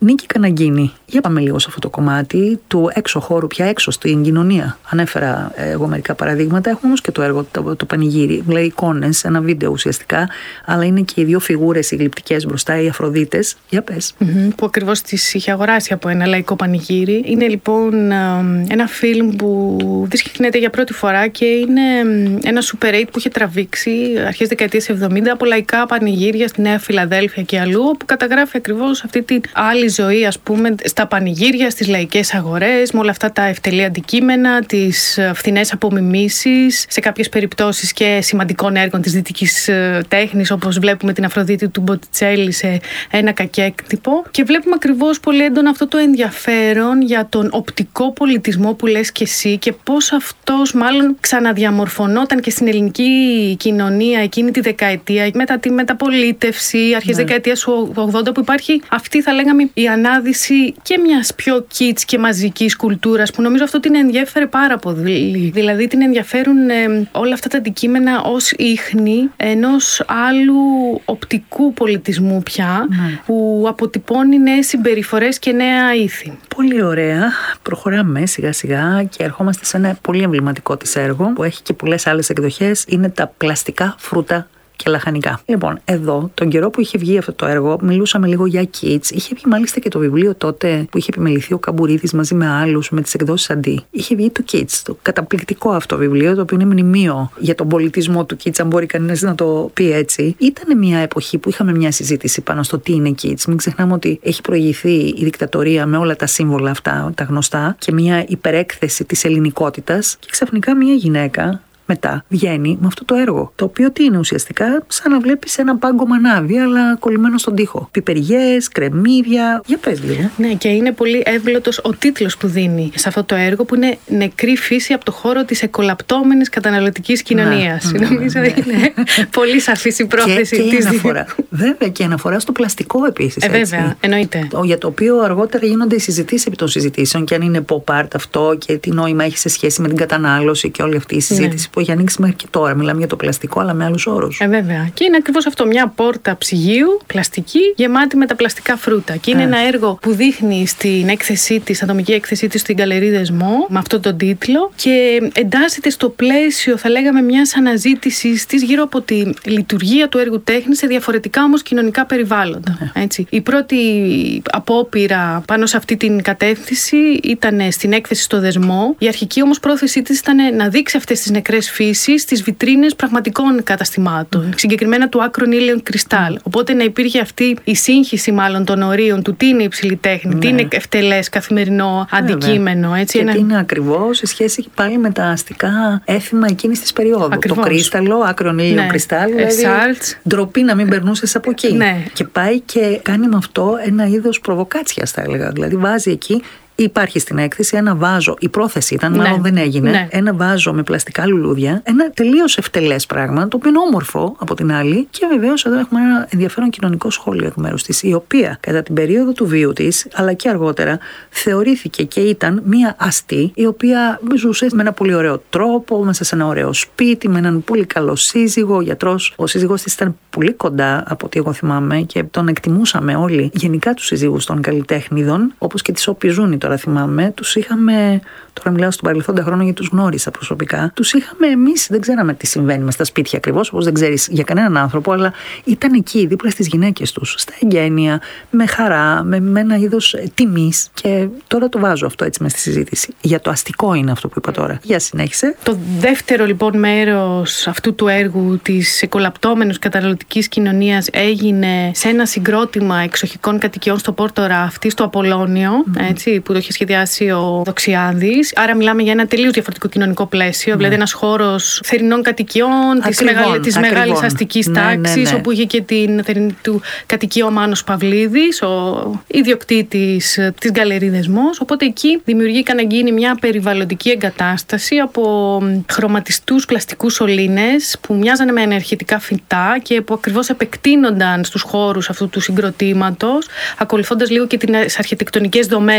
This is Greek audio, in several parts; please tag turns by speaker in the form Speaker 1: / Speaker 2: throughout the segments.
Speaker 1: Νίκη Καναγκίνη, για πάμε λίγο σε αυτό το κομμάτι του έξω χώρου, πια έξω στην κοινωνία. Ανέφερα εγώ μερικά παραδείγματα, έχουμε όμως και το έργο το Πανηγύρι, δηλαδή εικόνες, ένα βίντεο ουσιαστικά, αλλά είναι και οι δύο φιγούρες οι γλυπτικές μπροστά, οι Αφροδίτες. Για πες.
Speaker 2: Που ακριβώς τις είχε αγοράσει από ένα λαϊκό πανηγύρι. Είναι λοιπόν ένα φιλμ που δείχνεται για πρώτη φορά και είναι ένα Super 8 που είχε τραβήξει αρχές δεκαετίας 70 από λαϊκά πανηγύρια στη Νέα Φιλαδέλφια και αλλού, όπου καταγράφει ακριβώς αυτή την άλλη ζωή, ας πούμε, στα πανηγύρια, στις λαϊκές αγορές, με όλα αυτά τα ευτελή αντικείμενα, τις φθηνές απομιμήσεις, σε κάποιες περιπτώσεις και σημαντικών έργων της δυτικής τέχνης, όπως βλέπουμε την Αφροδίτη του Μποτιτσέλη σε ένα κακέκτυπο. Και βλέπουμε ακριβώς πολύ έντονα αυτό το ενδιαφέρον για τον οπτικό πολιτισμό που λες και εσύ και πώς αυτός μάλλον ξαναδιαμορφωνόταν και στην ελληνική κοινωνία εκείνη τη δεκαετία, μετά τη μεταπολίτευση, αρχές δεκαετίας 80, που υπάρχει αυτή, θα λέγαμε, η ανάδυση και μιας πιο kitsch και μαζικής κουλτούρας, που νομίζω αυτό την ενδιέφερε πάρα πολύ. Δηλαδή την ενδιαφέρουν όλα αυτά τα αντικείμενα ως ίχνη ενός άλλου οπτικού πολιτισμού πια, που αποτυπώνει νέες συμπεριφορές και νέα ήθη.
Speaker 1: Πολύ ωραία. Προχωράμε σιγά σιγά και ερχόμαστε σε ένα πολύ εμβληματικό της έργο που έχει και πολλές άλλες εκδοχές. Είναι τα πλαστικά φρούτα και λαχανικά. Λοιπόν, εδώ, τον καιρό που είχε βγει αυτό το έργο, μιλούσαμε λίγο για kids. Είχε βγει μάλιστα και το βιβλίο τότε που είχε επιμεληθεί ο Καμπουρίδης μαζί με άλλους, με τις εκδόσεις Αντί. Είχε βγει το kids, το καταπληκτικό αυτό βιβλίο, το οποίο είναι μνημείο για τον πολιτισμό του kids, αν μπορεί κανένας να το πει έτσι. Ήταν μια εποχή που είχαμε μια συζήτηση πάνω στο τι είναι kids. Μην ξεχνάμε ότι έχει προηγηθεί η δικτατορία με όλα τα σύμβολα αυτά, τα γνωστά, και μια υπερέκθεση της ελληνικότητας, και ξαφνικά μια γυναίκα μετά βγαίνει με αυτό το έργο. Το οποίο τι είναι ουσιαστικά, σαν να βλέπεις ένα πάγκο μανάβι, αλλά κολλημένο στον τοίχο. Πιπεριές, κρεμμύδια. Για πες λίγο.
Speaker 2: Ναι, και είναι πολύ εύγλωτος ο τίτλος που δίνει σε αυτό το έργο, που είναι «Νεκρή φύση από το χώρο της εκολαπτώμενης καταναλωτικής κοινωνίας». Νομίζω είναι πολύ σαφής η πρόθεση της.
Speaker 1: Βέβαια, και αναφορά στο πλαστικό επίσης.
Speaker 2: Βέβαια, εννοείται.
Speaker 1: Για το οποίο αργότερα γίνονται οι συζητήσεις επί των συζητήσεων, και αν είναι pop art αυτό και τι νόημα έχει σε σχέση με την κατανάλωση και όλη αυτή η συζήτηση. Που έχει ανοίξει μέχρι και τώρα. Μιλάμε για το πλαστικό, αλλά με άλλους όρους.
Speaker 2: Βέβαια. Και είναι ακριβώς αυτό. Μια πόρτα ψυγείου, πλαστική, γεμάτη με τα πλαστικά φρούτα. Και είναι ένα έργο που δείχνει στην έκθεσή της, ατομική έκθεσή της στην Γκαλερί Δεσμό, με αυτόν τον τίτλο, και εντάσσεται στο πλαίσιο, θα λέγαμε, μιας αναζήτησης της γύρω από τη λειτουργία του έργου τέχνης σε διαφορετικά όμως κοινωνικά περιβάλλοντα. Έτσι. Η πρώτη απόπειρα πάνω σε αυτή την κατεύθυνση ήταν στην έκθεση στο Δεσμό. Η αρχική όμως πρόθεσή της ήταν να δείξει αυτές τις νεκρές φύσης στις βιτρίνες πραγματικών καταστημάτων, συγκεκριμένα του Άκρον Ήλιον Κρυστάλ. Οπότε να υπήρχε αυτή η σύγχυση μάλλον των ορίων του τι είναι υψηλή τέχνη, τι είναι ευτελές καθημερινό αντικείμενο. Έτσι,
Speaker 1: και τι είναι ακριβώς σε σχέση πάλι με τα αστικά έθιμα εκείνης της περίοδου.
Speaker 2: Ακριβώς.
Speaker 1: Το κρίσταλο, Άκρον Ήλιον Κρυστάλ, δηλαδή ντροπή να μην περνούσες από εκεί. Και πάει και κάνει με αυτό ένα είδος προβοκάτσιας, θα έλεγα. Δηλαδή βάζει εκεί. Υπάρχει στην έκθεση ένα βάζο, η πρόθεση ήταν, μάλλον δεν έγινε, ένα βάζο με πλαστικά λουλούδια, ένα τελείως ευτελές πράγμα, το οποίο είναι όμορφο από την άλλη, και βεβαίως εδώ έχουμε ένα ενδιαφέρον κοινωνικό σχόλιο εκ μέρους της, η οποία κατά την περίοδο του βίου της, αλλά και αργότερα, θεωρήθηκε και ήταν μία αστή, η οποία ζούσε με ένα πολύ ωραίο τρόπο, μέσα σε ένα ωραίο σπίτι, με έναν πολύ καλό σύζυγο, γιατρός. Ο σύζυγός της ήταν πολύ κοντά από ό,τι εγώ θυμάμαι και τον εκτιμούσαμε όλοι. Γενικά τους σύζυγους των καλλιτέχνηδων, όπως και τις όποιες ζουν. Τώρα θυμάμαι, τους είχαμε. Τώρα μιλάω στον παρελθόντα χρόνο γιατί τους γνώρισα προσωπικά. Τους είχαμε εμείς, δεν ξέραμε τι συμβαίνει μες στα σπίτια ακριβώς, όπως δεν ξέρεις για κανέναν άνθρωπο, αλλά ήταν εκεί δίπλα στις γυναίκες τους, στα εγγένεια, με χαρά, με ένα είδος τιμής. Και τώρα το βάζω αυτό έτσι μες στη συζήτηση. Για το αστικό είναι αυτό που είπα τώρα. Για συνέχισε.
Speaker 2: Το δεύτερο λοιπόν μέρος αυτού του έργου της εκολαπτώμενης καταναλωτικής κοινωνίας έγινε σε ένα συγκρότημα εξοχικών κατοικιών στο Πόρτο Ράφτη, στο Απολώνιο, έτσι, που το είχε σχεδιάσει ο Δοξιάδης. Άρα μιλάμε για ένα τελείως διαφορετικό κοινωνικό πλαίσιο, δηλαδή ένας χώρος θερινών κατοικιών της μεγάλης αστικής τάξης, όπου είχε και την θερινή του κατοικία ο Μάνος Παυλίδης, ο ιδιοκτήτης της Γκαλερί Δεσμός. Οπότε εκεί δημιουργήκαν να γίνει μια περιβαλλοντική εγκατάσταση από χρωματιστούς πλαστικούς σωλήνες που μοιάζανε με ενεργητικά φυτά και που ακριβώς επεκτείνονταν στους χώρους αυτού του συγκροτήματος, ακολουθώντας λίγο και τις αρχιτεκτονικές δομές, ας πούμε,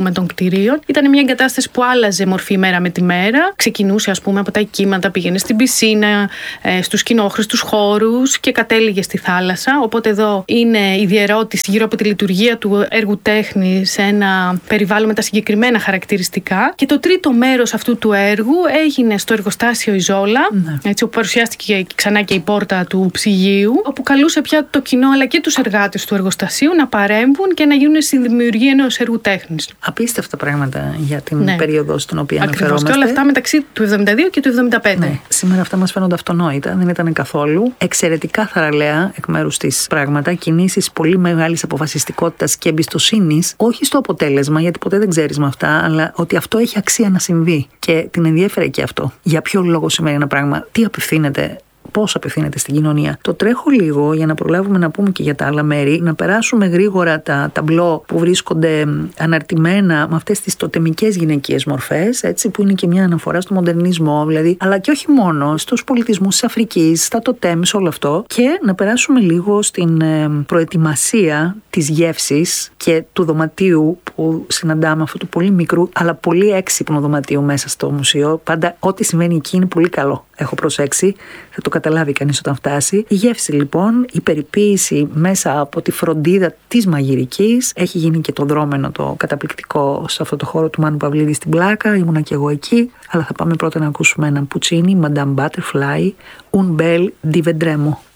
Speaker 2: πούμε των κτηρίων. Ήταν μια εγκατάσταση που άλλαζε μορφή μέρα με τη μέρα. Ξεκινούσε, ας πούμε, από τα οικίματα, πήγαινε στην πισίνα, στους κοινόχρηστους χώρους και κατέληγε στη θάλασσα. Οπότε εδώ είναι η διερώτηση γύρω από τη λειτουργία του έργου τέχνης σε ένα περιβάλλον με τα συγκεκριμένα χαρακτηριστικά. Και το τρίτο μέρος αυτού του έργου έγινε στο εργοστάσιο Ιζόλα, έτσι, όπου παρουσιάστηκε ξανά και η πόρτα του ψυγείου, όπου καλούσε πια το κοινό αλλά και τους εργάτες του εργοστασίου να παρέμβουν και να γίνουν στη δημιουργία ενός έργου τέχνης.
Speaker 1: Απίστευτα πράγματα για την περίοδο στην οποία αναφερόμαστε.
Speaker 2: Και όλα αυτά μεταξύ του 72 και του 75.
Speaker 1: Ναι. Σήμερα αυτά μας φαίνονται αυτονόητα, δεν ήταν καθόλου. Εξαιρετικά θαραλέα εκ μέρους της πράγματα, κινήσεις πολύ μεγάλης αποφασιστικότητας και εμπιστοσύνης, όχι στο αποτέλεσμα, γιατί ποτέ δεν ξέρεις με αυτά, αλλά ότι αυτό έχει αξία να συμβεί. Και την ενδιέφερε και αυτό. Για ποιο λόγο σημαίνει ένα πράγμα, τι απευθύνεται, πώς απευθύνεται στην κοινωνία. Το τρέχω λίγο για να προλάβουμε να πούμε και για τα άλλα μέρη, να περάσουμε γρήγορα τα ταμπλό που βρίσκονται αναρτημένα με αυτές τις τοτεμικές γυναικείες μορφές, έτσι, που είναι και μια αναφορά στο μοντερνισμό, δηλαδή, αλλά και όχι μόνο, στους πολιτισμούς της Αφρικής, στα τοτέμ, σε όλο αυτό. Και να περάσουμε λίγο στην προετοιμασία της γεύσης και του δωματίου που συναντάμε, αυτού του πολύ μικρού αλλά πολύ έξυπνου δωματίου μέσα στο μουσείο. Πάντα ό,τι συμβαίνει εκεί είναι πολύ καλό. Έχω προσέξει, θα το καταλάβει κανείς όταν φτάσει. Η γεύση λοιπόν, η περιποίηση μέσα από τη φροντίδα της μαγειρικής. Έχει γίνει και το δρόμενο το καταπληκτικό σε αυτό το χώρο του Μάνου Παυλίδη στην Πλάκα. Ήμουνα και εγώ εκεί. Αλλά θα πάμε πρώτα να ακούσουμε έναν Πουτσίνι, Madame Butterfly, Un bel di vedremo.